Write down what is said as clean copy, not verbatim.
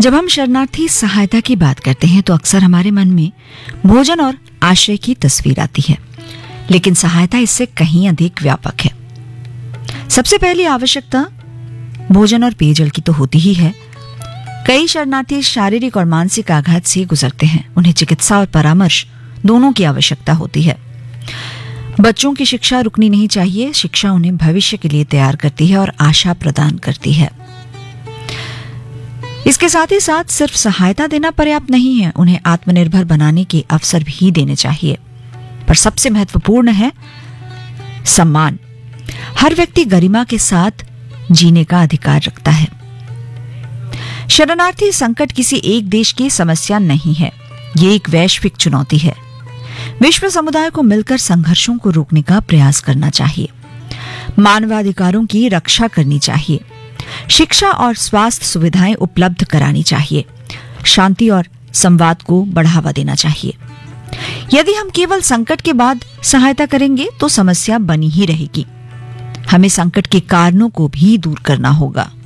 जब हम शरणार्थी सहायता की बात करते हैं तो अक्सर हमारे मन में भोजन और आश्रय की तस्वीर आती है, लेकिन सहायता इससे कहीं अधिक व्यापक है। सबसे पहली आवश्यकता भोजन और पेयजल की तो होती ही है। कई शरणार्थी शारीरिक और मानसिक आघात से गुजरते हैं। उन्हें चिकित्सा और परामर्श दोनों की आवश्यकता होती है। बच्चों की शिक्षा रुकनी नहीं चाहिए। शिक्षा उन्हें भविष्य के लिए तैयार करती है और आशा प्रदान करती है। इसके साथ ही साथ सिर्फ सहायता देना पर्याप्त नहीं है, उन्हें आत्मनिर्भर बनाने के अवसर भी देने चाहिए। पर सबसे महत्वपूर्ण है सम्मान। हर व्यक्ति गरिमा के साथ जीने का अधिकार रखता है। शरणार्थी संकट किसी एक देश की समस्या नहीं है, ये एक वैश्विक चुनौती है। विश्व समुदाय को मिलकर संघर्षों को रोकने का प्रयास करना चाहिए। मानवाधिकारों की रक्षा करनी चाहिए। शिक्षा और स्वास्थ्य सुविधाएं उपलब्ध करानी चाहिए। शांति और संवाद को बढ़ावा देना चाहिए। यदि हम केवल संकट के बाद सहायता करेंगे तो समस्या बनी ही रहेगी। हमें संकट के कारणों को भी दूर करना होगा।